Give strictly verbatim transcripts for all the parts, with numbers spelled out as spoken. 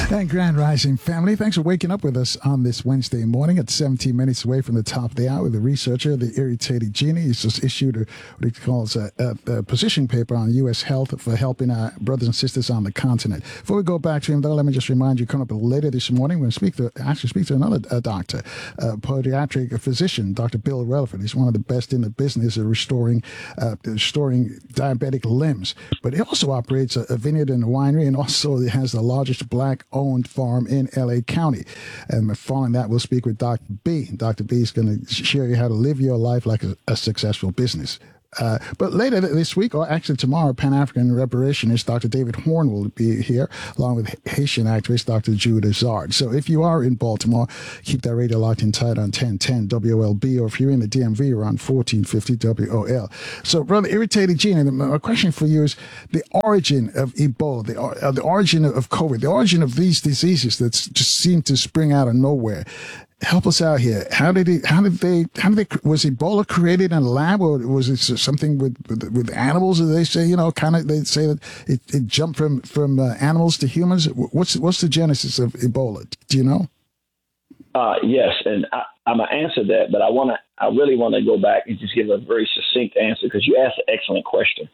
And Grand Rising family, thanks for waking up with us on this Wednesday morning at seventeen minutes away from the top of the hour. The researcher, the irritating genie, has just issued a, what he calls a, a, a position paper on U S health for helping our brothers and sisters on the continent. Before we go back to him, though, let me just remind you, coming up later this morning, we're going to speak to, actually speak to another uh, doctor, a podiatric physician, Doctor Bill Relaford. He's one of the best in the business of restoring, uh, restoring diabetic limbs. But he also operates a, a vineyard and a winery, and also he has the largest black-owned farm in L A County. And following that, we'll speak with Doctor B. Doctor B is going to share you how to live your life like a, a successful business. Uh, but later this week, or actually tomorrow, Pan-African reparationist Doctor David Horn will be here, along with Haitian actress Doctor Jude Azard. So if you are in Baltimore, keep that radio locked in tight on ten ten W O L B, or if you're in the D M V, you're on fourteen fifty W O L. So, Brother Irritating Genie, my question for you is the origin of Ebola, the, uh, the origin of COVID, the origin of these diseases that just seem to spring out of nowhere. Help us out here. How did it? How did they? How did they? Was Ebola created in a lab, or was it something with with, with animals? They say, you know, kind of. They say that it, it jumped from from uh, animals to humans. What's what's the genesis of Ebola? Do you know? Uh, yes, and I, I'm gonna answer that, but I want to. I really want to go back and just give a very succinct answer because you asked an excellent question.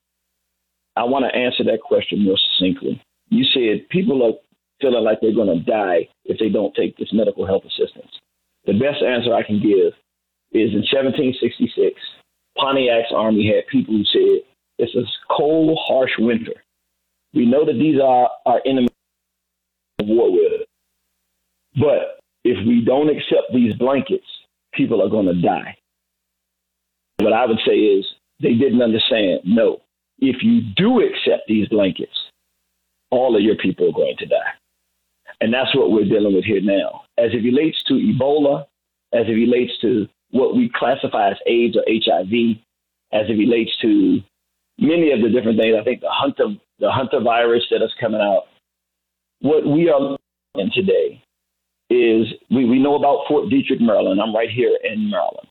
I want to answer that question more succinctly. You said people are feeling like they're going to die if they don't take this medical health assistance. The best answer I can give is in seventeen sixty-six, Pontiac's army had people who said, it's a cold, harsh winter. We know that these are our enemies of war with. But if we don't accept these blankets, people are going to die. What I would say is they didn't understand. No, if you do accept these blankets, all of your people are going to die. And that's what we're dealing with here now. As it relates to Ebola, as it relates to what we classify as AIDS or H I V, as it relates to many of the different things, I think the Hunter, the Hunter virus that is coming out, what we are in today is we, we know about Fort Detrick, Maryland. I'm right here in Maryland.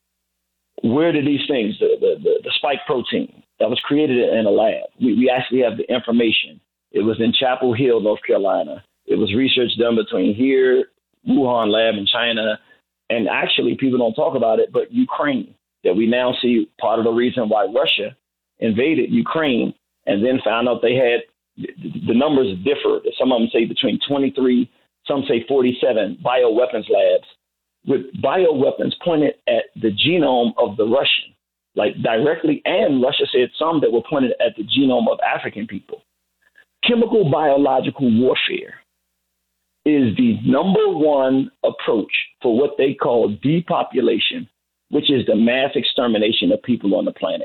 Where did these things, the, the, the, the spike protein that was created in a lab, we, we actually have the information. It was in Chapel Hill, North Carolina. It was research done between here, Wuhan lab in China, and actually people don't talk about it, but Ukraine, that we now see part of the reason why Russia invaded Ukraine and then found out they had, the numbers differ. Some of them say between twenty-three, some say forty-seven bioweapons labs with bioweapons pointed at the genome of the Russian, like directly, and Russia said some that were pointed at the genome of African people. Chemical biological warfare is the number one approach for what they call depopulation, which is the mass extermination of people on the planet.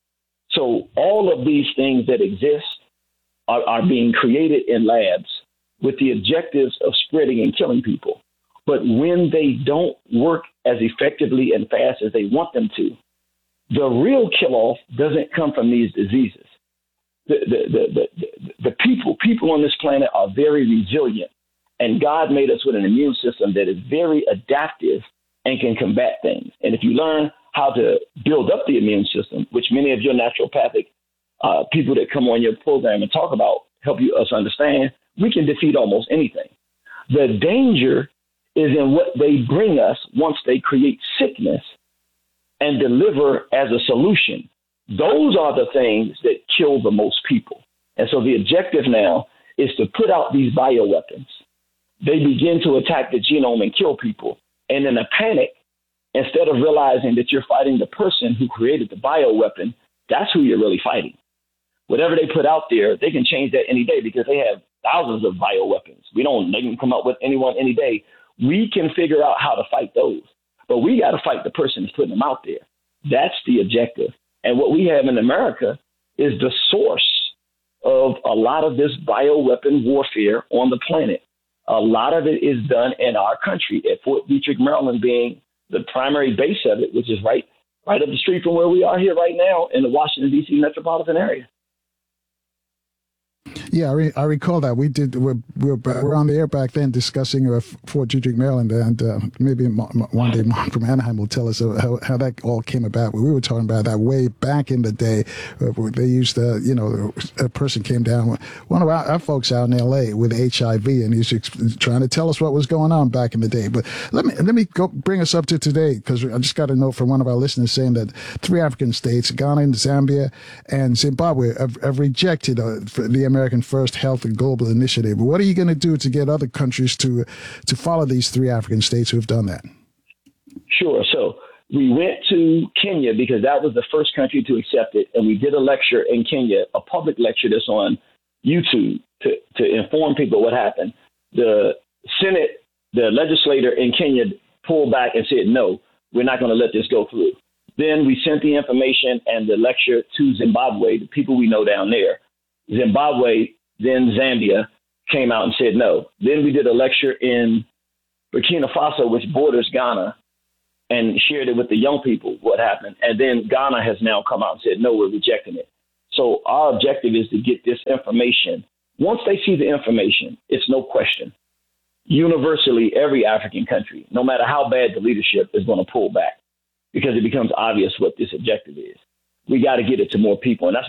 So all of these things that exist are, are being created in labs with the objectives of spreading and killing people. But when they don't work as effectively and fast as they want them to, the real kill-off doesn't come from these diseases. The, the, the, the, the people, people on this planet are very resilient. And God made us with an immune system that is very adaptive and can combat things. And if you learn how to build up the immune system, which many of your naturopathic uh, people that come on your program and talk about help you us understand, we can defeat almost anything. The danger is in what they bring us once they create sickness and deliver as a solution. Those are the things that kill the most people. And so the objective now is to put out these bioweapons. They begin to attack the genome and kill people. And in a panic, instead of realizing that you're fighting the person who created the bioweapon, that's who you're really fighting. Whatever they put out there, they can change that any day because they have thousands of bioweapons. We don't, they can come up with anyone any day. We can figure out how to fight those. But we got to fight the person who's putting them out there. That's the objective. And what we have in America is the source of a lot of this bioweapon warfare on the planet. A lot of it is done in our country, at Fort Detrick, Maryland, being the primary base of it, which is right, right up the street from where we are here right now in the Washington, D C metropolitan area. Yeah, I, re- I recall that we did. We're, we're, we're on the air back then discussing uh, Fort Detrick, Maryland, and uh, maybe Mo- Mo- one day Mark from Anaheim will tell us how, how that all came about. We were talking about that way back in the day. Uh, where they used to, you know, a person came down. One of our, our folks out in L A with H I V, and he's ex- trying to tell us what was going on back in the day. But let me let me go bring us up to today, because I just got a note from one of our listeners saying that three African states, Ghana, Zambia, and Zimbabwe, have, have rejected uh, the American First Health and Global Initiative. What are you going to do to get other countries to to follow these three African states who have done that? Sure. So we went to Kenya because that was the first country to accept it, and we did a lecture in Kenya, a public lecture that's on YouTube to, to inform people what happened. The Senate, the legislator in Kenya pulled back and said, no, we're not going to let this go through. Then we sent the information and the lecture to Zimbabwe, the people we know down there. Zimbabwe, then Zambia, came out and said no. Then we did a lecture in Burkina Faso, which borders Ghana, and shared it with the young people, what happened. And then Ghana has now come out and said, no, we're rejecting it. So our objective is to get this information. Once they see the information, it's no question. Universally, every African country, no matter how bad the leadership, is going to pull back because it becomes obvious what this objective is. We got to get it to more people. And that's